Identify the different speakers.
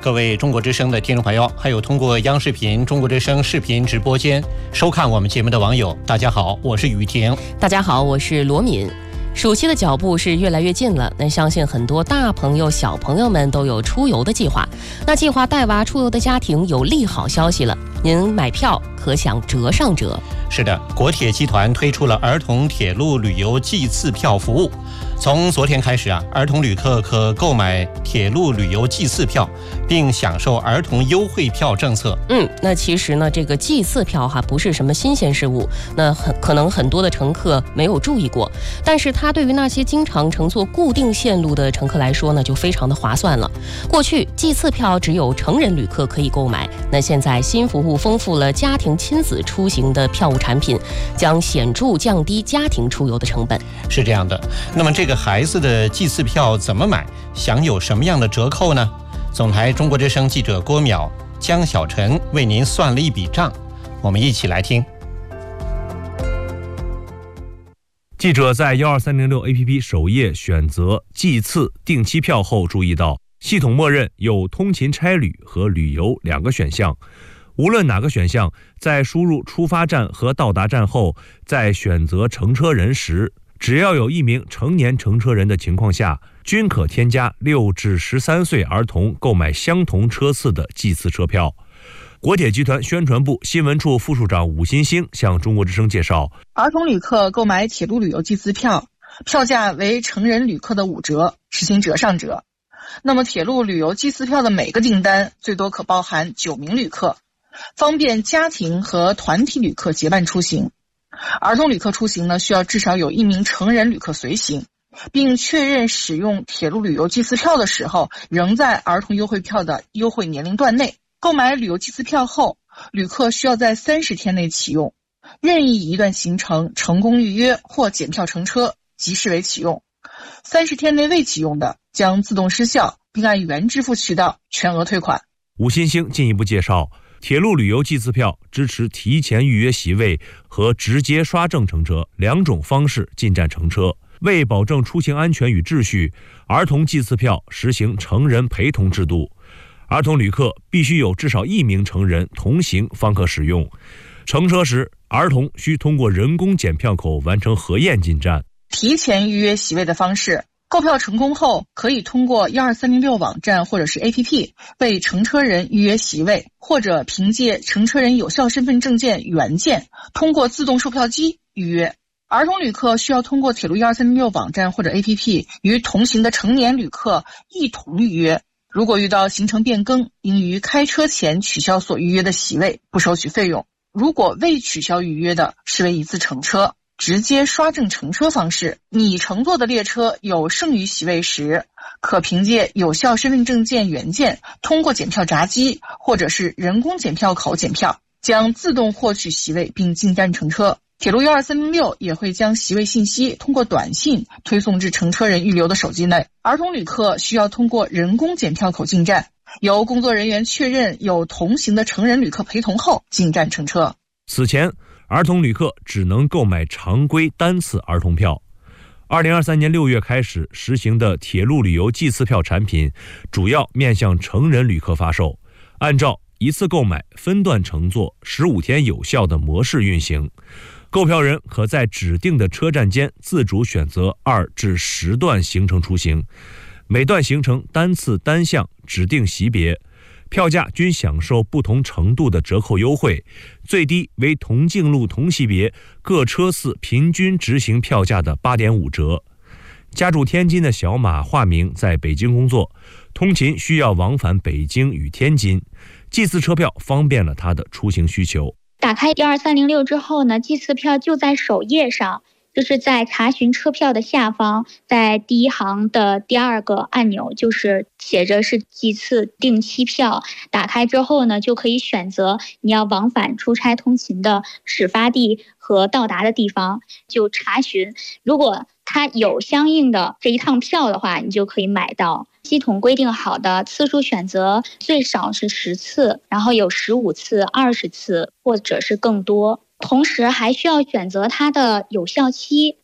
Speaker 1: 各位中国之声的听众朋友，还有通过央视频、中国之声视频直播间收看我们节目的网友，大家好，我是雨婷。
Speaker 2: 大家好，我是罗敏。暑期的脚步是越来越近了，那相信很多大朋友小朋友们都有出游的计划。那计划带娃出游的家庭有利好消息了，您买票可享折上折。
Speaker 1: 是的，国铁集团推出了儿童铁路旅游季次票服务。从昨天开始儿童旅客可购买铁路旅游季次票，并享受儿童优惠票政策。
Speaker 2: 那其实呢，这个季次票不是什么新鲜事物，那可能很多的乘客没有注意过，但是它对于那些经常乘坐固定线路的乘客来说呢，就非常的划算了。过去季次票只有成人旅客可以购买，那现在新服务丰富了家庭亲子出行的票务产品，将显著降低家庭出游的成本。
Speaker 1: 是这样的，那么这个孩子的季次票怎么买，享有什么样的折扣呢？总台中国之声记者郭淼、江小晨为您算了一笔账，我们一起来听。
Speaker 3: 记者在12306 APP 首页选择季次定期票后，注意到系统默认有通勤差旅和旅游两个选项。无论哪个选项，在输入出发站和到达站后，在选择乘车人时，只要有一名成年乘车人的情况下，均可添加6至13岁儿童购买相同车次的季次车票。国铁集团宣传部新闻处副处长武新兴向中国之声介绍，
Speaker 4: 儿童旅客购买铁路旅游季次票，票价为成人旅客的5折，实行折上折。那么铁路旅游季次票的每个订单最多可包含9名旅客，方便家庭和团体旅客结伴出行。儿童旅客出行呢，需要至少有1名成人旅客随行，并确认使用铁路旅游季次票的时候仍在儿童优惠票的优惠年龄段内。购买旅游季次票后，旅客需要在30天内启用，任意一段行程成功预约或检票乘车即视为启用，30天内未启用的将自动失效，并按原支付渠道全额退款。
Speaker 3: 武新兴进一步介绍，铁路旅游季次票支持提前预约席位和直接刷证乘车两种方式进站乘车。为保证出行安全与秩序，儿童季次票实行成人陪同制度，儿童旅客必须有至少1名成人同行方可使用。乘车时，儿童需通过人工检票口完成核验进站。
Speaker 4: 提前预约席位的方式，购票成功后，可以通过12306网站或者是 APP 为乘车人预约席位，或者凭借乘车人有效身份证件原件通过自动售票机预约。儿童旅客需要通过铁路12306网站或者 APP 与同行的成年旅客一同预约。如果遇到行程变更，应于开车前取消所预约的席位，不收取费用。如果未取消预约的，视为一次乘车。直接刷证乘车方式，拟乘坐的列车有剩余席位时，可凭借有效身份证件原件通过检票闸机或者是人工检票口检票，将自动获取席位并进站乘车。铁路12306也会将席位信息通过短信推送至乘车人预留的手机内。儿童旅客需要通过人工检票口进站，由工作人员确认有同行的成人旅客陪同后进站乘车。
Speaker 3: 此前，儿童旅客只能购买常规单次儿童票。2023年6月开始实行的铁路旅游季次票产品，主要面向成人旅客发售，按照一次购买、分段乘坐、15天有效的模式运行。购票人可在指定的车站间自主选择2至10段行程出行，每段行程单次单项指定级别，票价均享受不同程度的折扣优惠，最低为同径路同级别各车次平均执行票价的 8.5 折。家住天津的小马化名在北京工作，通勤需要往返北京与天津，季次车票方便了他的出行需求。
Speaker 5: 打开12306之后呢，季次票就在首页上，就是在查询车票的下方，在第一行的第2个按钮，就是写着是季次定期票。打开之后呢，就可以选择你要往返出差通勤的始发地和到达的地方，就查询。如果它有相应的这一趟票的话，你就可以买到。系统规定好的次数选择最少是10次，然后有15次、20次或者是更多。同时还需要选择它的有效期，